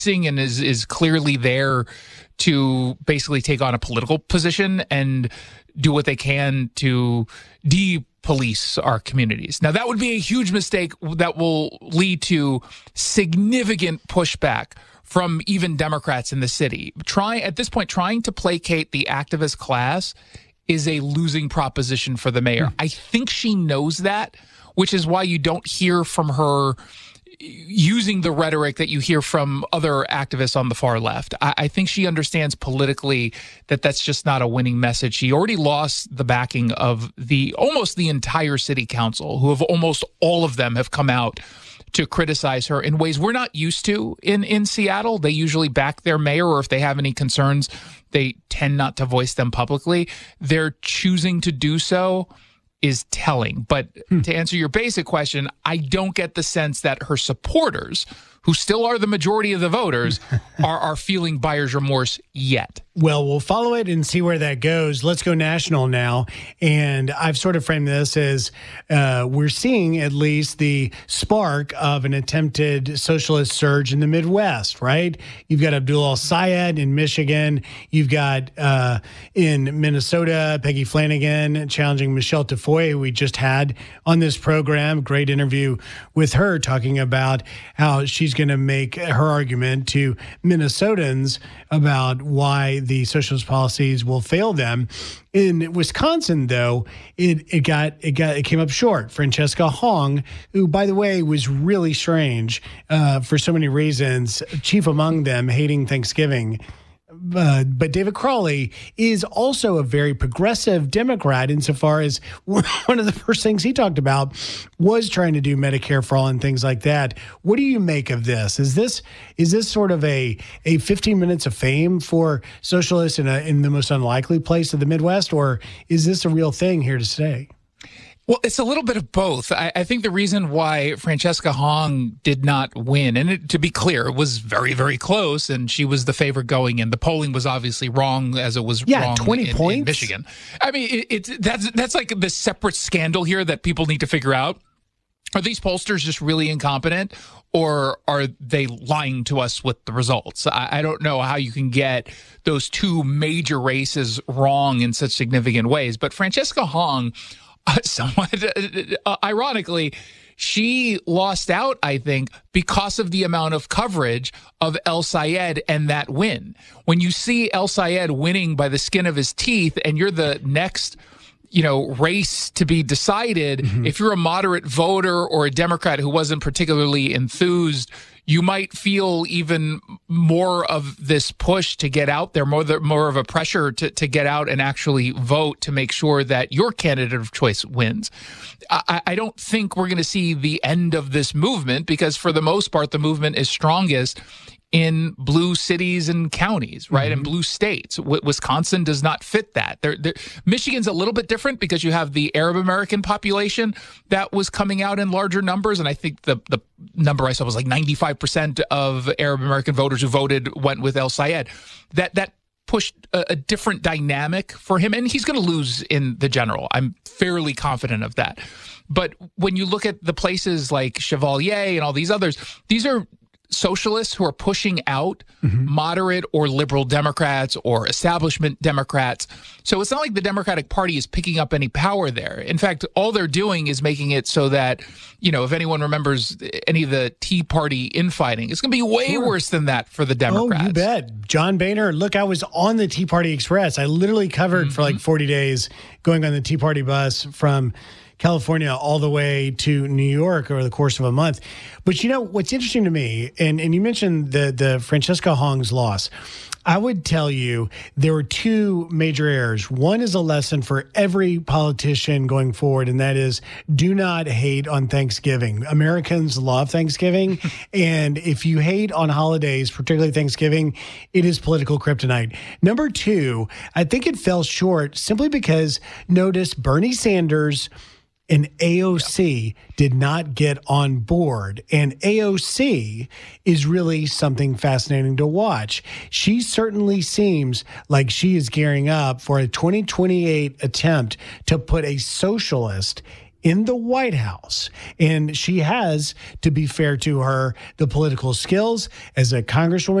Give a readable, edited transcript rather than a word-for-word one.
and is clearly there to basically take on a political position and do what they can to de-police our communities. Now, that would be a huge mistake that will lead to significant pushback from even Democrats in the city. At this point, trying to placate the activist class is a losing proposition for the mayor. I think she knows that, which is why you don't hear from her using the rhetoric that you hear from other activists on the far left. I think she understands politically that that's just not a winning message. She already lost the backing of almost the entire city council, who have almost all of them have come out to criticize her in ways we're not used to in Seattle. They usually back their mayor, or if they have any concerns, they tend not to voice them publicly. They're choosing to do so is telling. But to answer your basic question, I don't get the sense that her supporters, who still are the majority of the voters, are feeling buyer's remorse yet. Well, we'll follow it and see where that goes. Let's go national now. And I've sort of framed this as we're seeing at least the spark of an attempted socialist surge in the Midwest, right? You've got Abdul El-Sayed in Michigan. You've got in Minnesota, Peggy Flanagan challenging Michelle Tafoya, who we just had on this program. Great interview with her talking about how she's going to make her argument to Minnesotans about why the socialist policies will fail them. In Wisconsin, though, it came up short. Francesca Hong, who, by the way, was really strange for so many reasons, chief among them hating Thanksgiving. But David Crowley is also a very progressive Democrat insofar as one of the first things he talked about was trying to do Medicare for all and things like that. What do you make of this? Is this sort of a 15 minutes of fame for socialists in the most unlikely place of the Midwest, or is this a real thing here to stay? Well, it's a little bit of both. I think the reason why Francesca Hong did not win, and to be clear, it was very, very close, and she was the favorite going in. The polling was obviously wrong, as it was wrong 20 points in Michigan. I mean, that's like the separate scandal here that people need to figure out. Are these pollsters just really incompetent, or are they lying to us with the results? I don't know how you can get those two major races wrong in such significant ways. But Francesca Hong, somewhat ironically, she lost out, I think, because of the amount of coverage of El-Sayed and that win. When you see El-Sayed winning by the skin of his teeth and you're the next race to be decided, if you're a moderate voter or a Democrat who wasn't particularly enthused, you might feel even more of this push to get out there, more of a pressure to get out and actually vote to make sure that your candidate of choice wins. I don't think we're going to see the end of this movement because, for the most part, the movement is strongest in blue cities and counties, right? And blue states. Wisconsin does not fit that. Michigan's a little bit different because you have the Arab American population that was coming out in larger numbers. And I think the number I saw was like 95% of Arab American voters who voted went with El-Sayed. That pushed a different dynamic for him. And he's going to lose in the general. I'm fairly confident of that. But when you look at the places like Chevalier and all these others, these are socialists who are pushing out moderate or liberal Democrats or establishment Democrats. So it's not like the Democratic Party is picking up any power there. In fact, all they're doing is making it so that, if anyone remembers any of the Tea Party infighting, it's going to be way worse than that for the Democrats. Oh, you bet. John Boehner, look, I was on the Tea Party Express. I literally covered for like 40 days going on the Tea Party bus from California all the way to New York over the course of a month. But what's interesting to me, and you mentioned the Francesca Hong's loss. I would tell you there were two major errors. One is a lesson for every politician going forward, and that is do not hate on Thanksgiving. Americans love Thanksgiving, and if you hate on holidays, particularly Thanksgiving, it is political kryptonite. Number two, I think it fell short simply because notice Bernie Sanders and AOC did not get on board. And AOC is really something fascinating to watch. She certainly seems like she is gearing up for a 2028 attempt to put a socialist in the White House. And she has, to be fair to her, the political skills as a congresswoman.